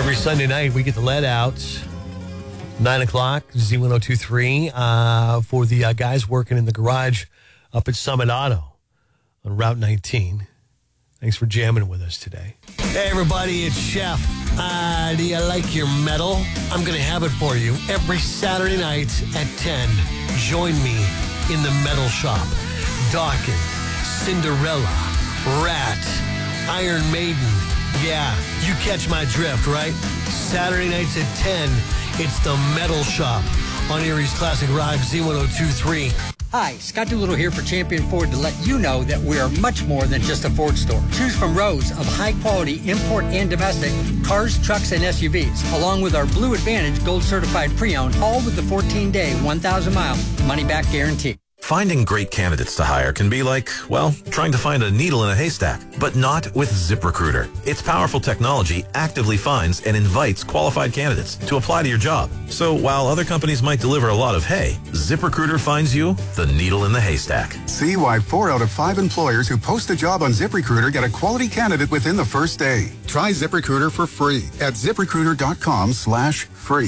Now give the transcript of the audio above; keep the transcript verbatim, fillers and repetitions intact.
Every Sunday night, we get the lead out. nine o'clock, Z ten twenty-three, uh, for the uh, guys working in the garage up at Summit Auto on Route nineteen. Thanks for jamming with us today. Hey, everybody, it's Chef. Uh, do you like your metal? I'm going to have it for you every Saturday night at ten. Join me in the metal shop. Dawkins, Cinderella, Rat, Iron Maiden. Yeah, you catch my drift, right? Saturday nights at ten, it's the Metal Shop on Erie's Classic Rock Z ten twenty-three. Hi, Scott Doolittle here for Champion Ford to let you know that we are much more than just a Ford store. Choose from rows of high-quality import and domestic cars, trucks, and S U Vs, along with our Blue Advantage Gold Certified Pre-Owned, all with the fourteen-day, one thousand mile money-back guarantee. Finding great candidates to hire can be like, well, trying to find a needle in a haystack, but not with ZipRecruiter. Its powerful technology actively finds and invites qualified candidates to apply to your job. So while other companies might deliver a lot of hay, ZipRecruiter finds you the needle in the haystack. See why four out of five employers who post a job on ZipRecruiter get a quality candidate within the first day. Try ZipRecruiter for free at ZipRecruiter.com slash free.